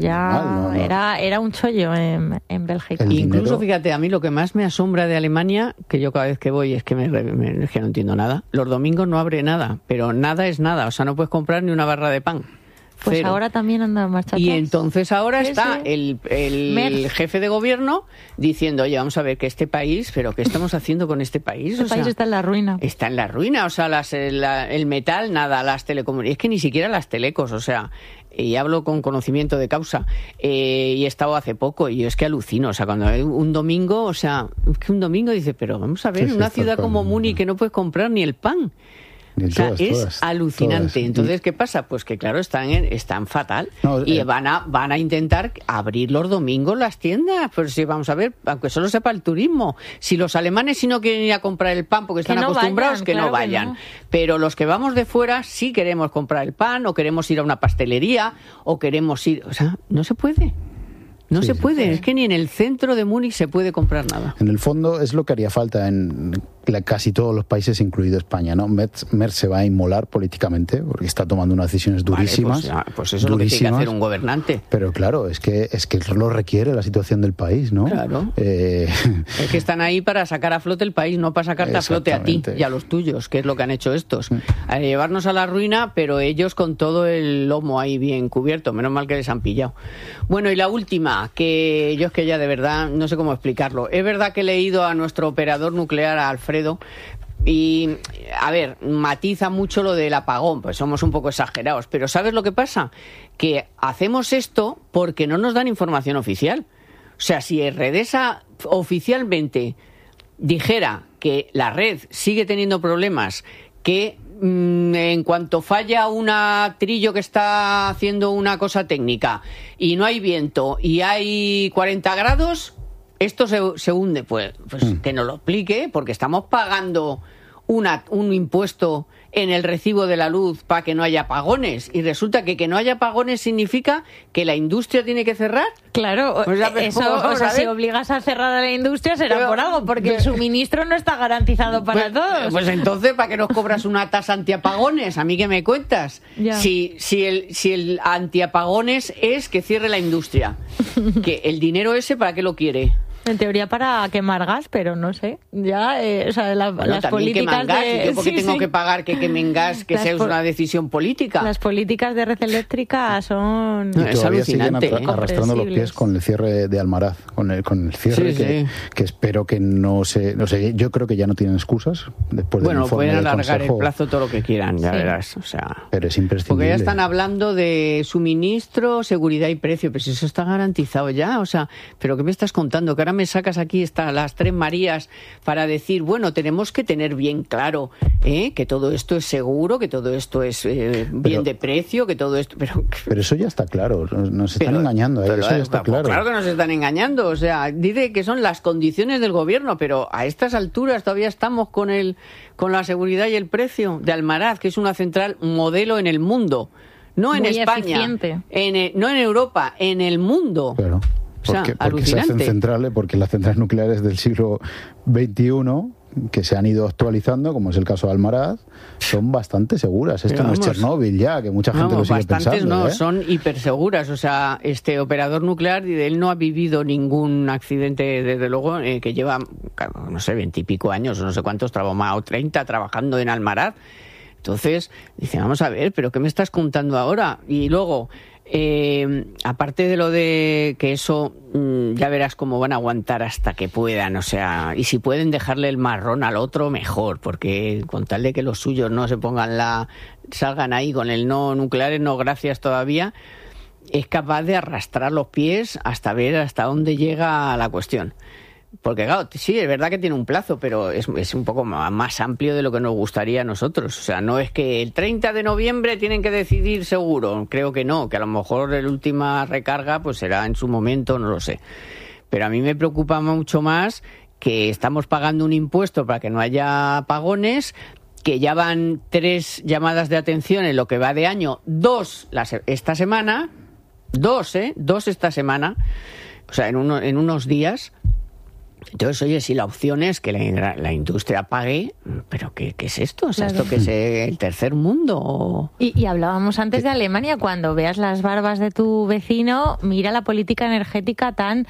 [SPEAKER 2] ya era un chollo en Bélgica.
[SPEAKER 1] Incluso, fíjate, a mí lo que más me asombra de Alemania, que yo cada vez que voy es que es que no entiendo nada, los domingos no abre nada, pero nada es nada, o sea, no puedes comprar ni una barra de pan.
[SPEAKER 2] Pues
[SPEAKER 1] Cero.
[SPEAKER 2] ahora también han dado marcha atrás.
[SPEAKER 1] Y entonces ahora está el jefe de gobierno diciendo, oye, vamos a ver que este país, pero ¿qué estamos haciendo con este país?
[SPEAKER 2] Este país está en la ruina.
[SPEAKER 1] Está en la ruina, o sea, el metal, nada, las telecomunicaciones, es que ni siquiera las telecos, o sea, y hablo con conocimiento de causa, y he estado hace poco, y yo es que alucino, o sea, cuando hay un domingo, o sea, es que un domingo dice, pero vamos a ver, en una ciudad como Múnich que no puedes comprar ni el pan. O sea, es alucinante. Todas. Entonces, ¿qué pasa? Pues que, claro, están fatal. Y van a intentar abrir los domingos las tiendas. Pero si vamos a ver, aunque solo sepa el turismo. Si los alemanes si no quieren ir a comprar el pan porque están acostumbrados, que no vayan. Pero los que vamos de fuera sí queremos comprar el pan, o queremos ir a una pastelería, o queremos ir... O sea, no se puede. No se puede, es que ni en el centro de Múnich se puede comprar nada.
[SPEAKER 3] En el fondo es lo que haría falta en casi todos los países, incluido España, ¿no? Merz se va a inmolar políticamente porque está tomando unas decisiones durísimas.
[SPEAKER 1] Pues eso es lo que tiene que hacer un gobernante.
[SPEAKER 3] Pero claro, es que lo requiere la situación del país, ¿no?
[SPEAKER 1] Claro. Es que están ahí para sacar a flote el país, no para sacarte a flote a ti y a los tuyos, que es lo que han hecho estos. A llevarnos a la ruina, pero ellos con todo el lomo ahí bien cubierto. Menos mal que les han pillado. Bueno, y la última, que yo es que ya de verdad no sé cómo explicarlo. Es verdad que he leído a nuestro operador nuclear, a Alfredo, y a ver, matiza mucho lo del apagón, pues somos un poco exagerados, pero ¿sabes lo que pasa? Que hacemos esto porque no nos dan información oficial. O sea, si Redesa oficialmente dijera que la red sigue teniendo problemas, que en cuanto falla un trillo que está haciendo una cosa técnica y no hay viento y hay 40 grados, esto se hunde. Pues que nos lo explique, porque estamos pagando un impuesto en el recibo de la luz para que no haya apagones, y resulta que no haya apagones significa que la industria tiene que cerrar.
[SPEAKER 2] Claro, si obligas a cerrar a la industria será por algo, porque el suministro no está garantizado para todos.
[SPEAKER 1] Pues entonces, ¿para qué nos cobras una tasa antiapagones? ¿A mí qué me cuentas?
[SPEAKER 2] Ya.
[SPEAKER 1] Si el antiapagones es que cierre la industria, que el dinero ese, ¿para qué lo quiere?
[SPEAKER 2] En teoría para quemar gas, pero no sé. Ya, las políticas
[SPEAKER 1] gas,
[SPEAKER 2] de...
[SPEAKER 1] ¿y yo por qué tengo que pagar que quemen gas, que sea una decisión política?
[SPEAKER 2] Las políticas de red eléctrica son...
[SPEAKER 3] Y
[SPEAKER 1] es alucinante,
[SPEAKER 3] siguen arrastrando los pies con el cierre de Almaraz, con el cierre que espero que no sé, yo creo que ya no tienen excusas después del informe
[SPEAKER 1] pueden
[SPEAKER 3] del
[SPEAKER 1] alargar
[SPEAKER 3] Consejo.
[SPEAKER 1] el plazo todo lo que quieran, ya verás. O sea,
[SPEAKER 3] pero es imprescindible.
[SPEAKER 1] Porque ya están hablando de suministro, seguridad y precio, pero si eso está garantizado ya, o sea, ¿pero qué me estás contando? Que ahora me sacas aquí las tres Marías para decir, bueno, tenemos que tener bien claro que todo esto es seguro, que todo esto es bien de precio, que todo esto...
[SPEAKER 3] Pero eso ya está claro, nos están engañando, eso ya está claro.
[SPEAKER 1] Claro que nos están engañando, o sea, dice que son las condiciones del gobierno, pero a estas alturas todavía estamos con la seguridad y el precio de Almaraz, que es una central modelo en el mundo, no en España, no en Europa, en el mundo.
[SPEAKER 3] Claro. Porque se hacen centrales, porque las centrales nucleares del siglo XXI, que se han ido actualizando, como es el caso de Almaraz, son bastante seguras. Esto no es Chernóbil ya, que mucha gente lo sigue pensando.
[SPEAKER 1] Son hiperseguras. O sea, este operador nuclear, él no ha vivido ningún accidente, desde luego, que lleva, no sé, 20 y pico años, no sé cuántos, o 30 trabajando en Almaraz. Entonces, dice, vamos a ver, ¿pero qué me estás contando ahora? Y luego... aparte de lo de que eso ya verás cómo van a aguantar hasta que puedan, o sea, y si pueden dejarle el marrón al otro, mejor, porque con tal de que los suyos no salgan ahí con el no nucleares, no gracias todavía, es capaz de arrastrar los pies hasta ver hasta dónde llega la cuestión. Porque claro, sí, es verdad que tiene un plazo, pero es un poco más amplio de lo que nos gustaría a nosotros. O sea, no es que el 30 de noviembre tienen que decidir seguro. Creo que no, que a lo mejor la última recarga pues será en su momento, no lo sé. Pero a mí me preocupa mucho más que estamos pagando un impuesto para que no haya apagones, que ya van 3 llamadas de atención en lo que va de año, 2 esta semana, 2 esta semana, o sea, en unos días. Entonces, oye, si la opción es que la industria pague, ¿pero qué es esto? O sea,
[SPEAKER 2] claro.
[SPEAKER 1] ¿Esto que es el tercer mundo?
[SPEAKER 2] Y hablábamos antes de Alemania. Cuando veas las barbas de tu vecino, mira la política energética tan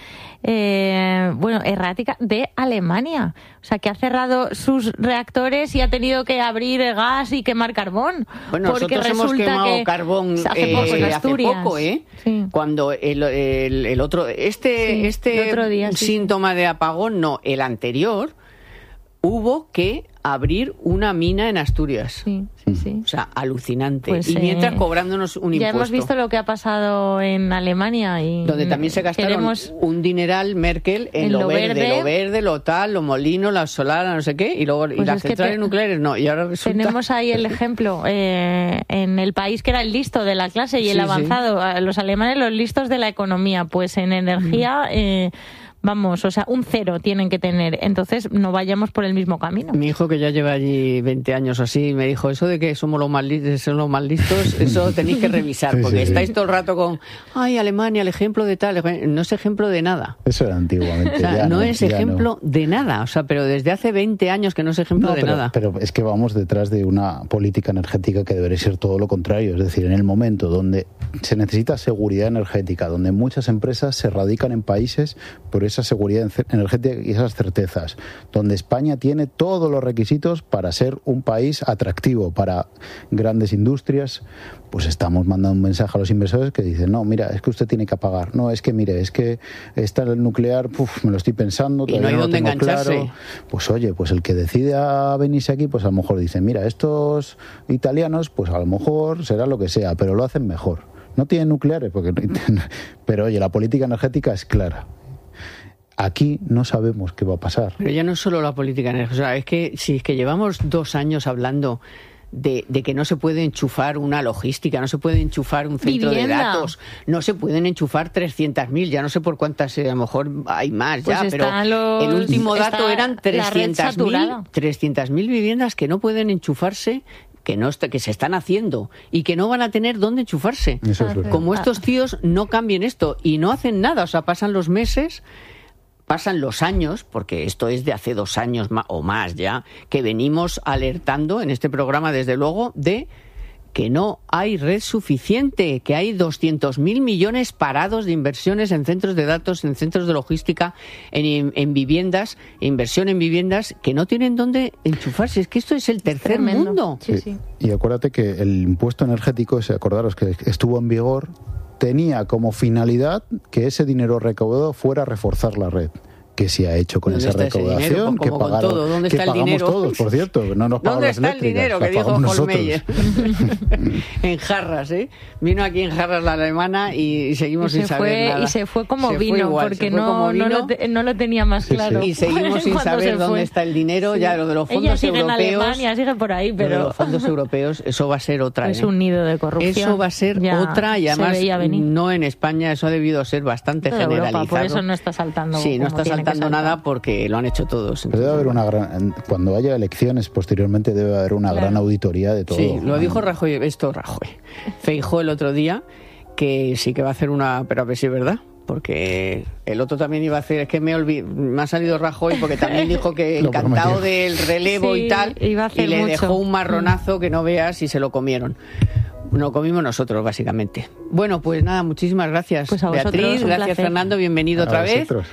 [SPEAKER 2] errática de Alemania. O sea, que ha cerrado sus reactores y ha tenido que abrir gas y quemar carbón.
[SPEAKER 1] Bueno, porque nosotros hemos quemado carbón hace poco,
[SPEAKER 2] Sí.
[SPEAKER 1] Cuando el otro... el otro día, síntoma de apagón, no, el anterior, hubo que abrir una mina en Asturias.
[SPEAKER 2] Sí.
[SPEAKER 1] O sea, alucinante.
[SPEAKER 2] Pues,
[SPEAKER 1] y mientras cobrándonos un impuesto.
[SPEAKER 2] Ya hemos visto lo que ha pasado en Alemania. Y
[SPEAKER 1] donde también se gastaron un dineral Merkel en lo verde, lo tal, los molinos, la solar, no sé qué, y luego y las centrales nucleares no. Y ahora resulta...
[SPEAKER 2] Tenemos ahí el ejemplo, en el país que era el listo de la clase y el avanzado, los alemanes los listos de la economía, pues en energía... Vamos, o sea, un 0 tienen que tener. Entonces, no vayamos por el mismo camino.
[SPEAKER 1] Mi hijo, que ya lleva allí 20 años así, me dijo, eso de que somos los más listos, eso tenéis que revisar, porque estáis todo el rato con, ay, Alemania, el ejemplo de tal. No es ejemplo de nada.
[SPEAKER 3] Eso era antiguamente.
[SPEAKER 1] O sea, no es ejemplo de nada. O sea, pero desde hace 20 años que no es ejemplo de nada.
[SPEAKER 3] Pero es que vamos detrás de una política energética que debería ser todo lo contrario. Es decir, en el momento donde se necesita seguridad energética, donde muchas empresas se radican en países por esa seguridad energética y esas certezas, donde España tiene todos los requisitos para ser un país atractivo para grandes industrias, pues estamos mandando un mensaje a los inversores que dicen, no, mira, es que usted tiene que apagar, no, es que mire, es que está el nuclear, me lo estoy pensando,
[SPEAKER 1] y no hay dónde engancharse.
[SPEAKER 3] Claro. Pues oye, pues el que decida venirse aquí, pues a lo mejor dice, mira, estos italianos, pues a lo mejor será lo que sea, pero lo hacen mejor. No tienen nucleares, pero oye, la política energética es clara. Aquí no sabemos qué va a pasar.
[SPEAKER 1] Pero ya no es solo la política energética, o sea, es que si es que llevamos 2 años hablando de que no se puede enchufar una logística, no se puede enchufar un centro de datos, no se pueden enchufar 300.000, ya no sé por cuántas, a lo mejor hay más
[SPEAKER 2] pues
[SPEAKER 1] ya, pero el último dato eran 300.000 viviendas que no pueden enchufarse, que se están haciendo y que no van a tener dónde enchufarse.
[SPEAKER 3] Eso es verdad.
[SPEAKER 1] Como estos tíos no cambien esto y no hacen nada, o sea, pasan los meses, pasan los años, porque esto es de hace 2 años o más ya, que venimos alertando en este programa, desde luego, de que no hay red suficiente, que hay 200.000 millones parados de inversiones en centros de datos, en centros de logística, en viviendas, inversión en viviendas, que no tienen dónde enchufarse. Es que esto es el tercer mundo.
[SPEAKER 2] Sí.
[SPEAKER 3] Y acuérdate que el impuesto energético, acordaros que estuvo en vigor, tenía como finalidad que ese dinero recaudado fuera a reforzar la red. ¿Qué se ha hecho con esa recaudación?
[SPEAKER 1] Pues como con todo. ¿Dónde está el dinero?
[SPEAKER 3] Todos, por cierto, no nos pagan las eléctricas.
[SPEAKER 1] ¿Dónde está el dinero? Que dijo Holmeyer. En jarras, ¿eh? Vino aquí en jarras la alemana y seguimos sin saber nada.
[SPEAKER 2] Y se fue como vino, porque no lo tenía más claro.
[SPEAKER 1] Y seguimos sin saber dónde está el dinero. Ya lo de los fondos
[SPEAKER 2] Ella sigue
[SPEAKER 1] europeos.
[SPEAKER 2] En Alemania, sigue por ahí, pero...
[SPEAKER 1] Lo de los fondos europeos, eso va a ser otra.
[SPEAKER 2] Es un nido de corrupción.
[SPEAKER 1] Eso va a ser otra, y además no en España. Eso ha debido ser bastante generalizado.
[SPEAKER 2] Europa, por eso no está saltando.
[SPEAKER 1] Sí, no está saltando nada porque lo han hecho todos.
[SPEAKER 3] Pero debe haber cuando haya elecciones posteriormente debe haber una gran auditoría de todo.
[SPEAKER 1] Sí, lo dijo Rajoy. Feijóo el otro día, que sí que va a hacer una, pero a ver si es verdad, porque el otro también iba a hacer, es que me ha salido Rajoy porque también dijo que encantado del relevo y tal, y le dejó un marronazo que no veas y se lo comieron. Lo comimos nosotros, básicamente. Bueno, pues nada, muchísimas gracias,
[SPEAKER 2] pues
[SPEAKER 1] Beatriz, gracias Fernando, bienvenido otra vez.
[SPEAKER 3] Vosotros.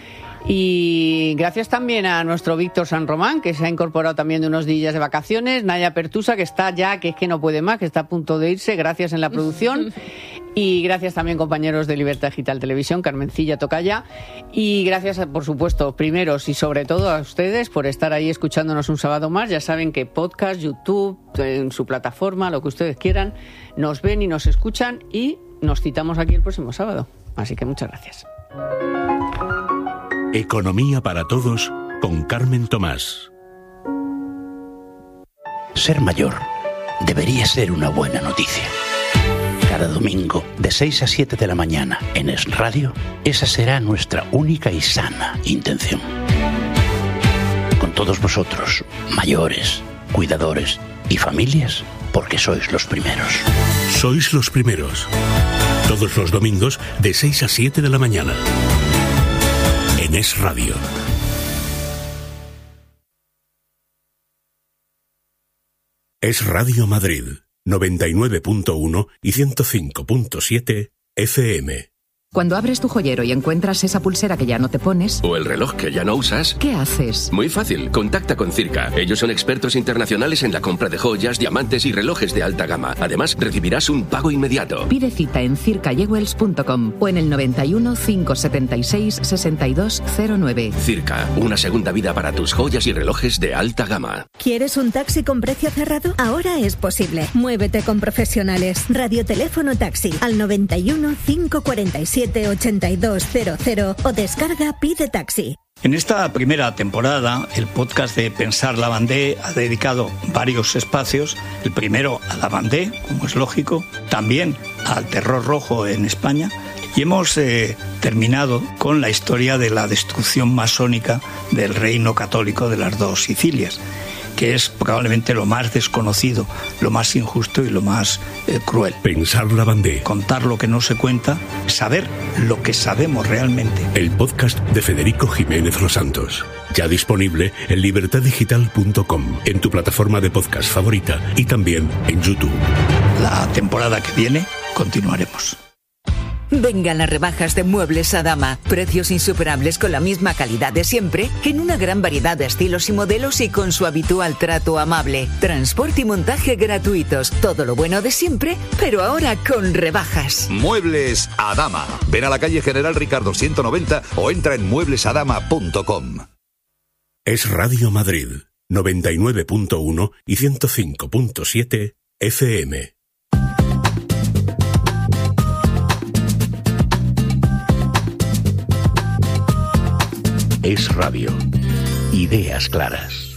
[SPEAKER 1] Y gracias también a nuestro Víctor San Román, que se ha incorporado también de unos días de vacaciones, Naya Pertusa, que está ya, que es que no puede más, que está a punto de irse, gracias en la producción. Y gracias también, compañeros de Libertad Digital Televisión, Carmencilla Tocaya. Y gracias, por supuesto, primeros y sobre todo a ustedes por estar ahí escuchándonos un sábado más. Ya saben que podcast, YouTube, en su plataforma, lo que ustedes quieran, nos ven y nos escuchan y nos citamos aquí el próximo sábado. Así que muchas gracias.
[SPEAKER 4] Economía para todos con Carmen Tomás.
[SPEAKER 5] Ser mayor debería ser una buena noticia. Cada domingo, de 6 a 7 de la mañana, en Es Radio, esa será nuestra única y sana intención. Con todos vosotros, mayores, cuidadores y familias, porque sois los primeros.
[SPEAKER 4] Sois los primeros. Todos los domingos, de 6 a 7 de la mañana. En Es Radio. Es Radio Madrid, 99.1 y 105.7 FM.
[SPEAKER 6] Cuando abres tu joyero y encuentras esa pulsera que ya no te pones...
[SPEAKER 7] O el reloj que ya no usas...
[SPEAKER 6] ¿Qué haces?
[SPEAKER 7] Muy fácil, contacta con Circa. Ellos son expertos internacionales en la compra de joyas, diamantes y relojes de alta gama. Además, recibirás un pago inmediato.
[SPEAKER 6] Pide cita en circajewels.com o en el 91 576 6209.
[SPEAKER 7] Circa, una segunda vida para tus joyas y relojes de alta gama.
[SPEAKER 8] ¿Quieres un taxi con precio cerrado? Ahora es posible. Muévete con profesionales. Radioteléfono taxi al 91 547 8200 o descarga Pide Taxi.
[SPEAKER 9] En esta primera temporada, el podcast de Pensar Lavandé ha dedicado varios espacios. El primero a Lavandé, como es lógico, también al terror rojo en España. Y hemos terminado con la historia de la destrucción masónica del reino católico de las dos Sicilias, que es probablemente lo más desconocido, lo más injusto y lo más cruel.
[SPEAKER 4] Pensar Lavandé.
[SPEAKER 9] Contar lo que no se cuenta, saber lo que sabemos realmente.
[SPEAKER 4] El podcast de Federico Jiménez Los Santos. Ya disponible en libertaddigital.com, en tu plataforma de podcast favorita y también en YouTube.
[SPEAKER 9] La temporada que viene continuaremos.
[SPEAKER 10] Vengan las rebajas de Muebles Adama. Precios insuperables con la misma calidad de siempre, en una gran variedad de estilos y modelos y con su habitual trato amable. Transporte y montaje gratuitos. Todo lo bueno de siempre, pero ahora con rebajas.
[SPEAKER 11] Muebles Adama. Ven a la calle General Ricardo 190 o entra en mueblesadama.com.
[SPEAKER 4] Es Radio Madrid, 99.1 y 105.7 FM. Es Radio. Ideas claras.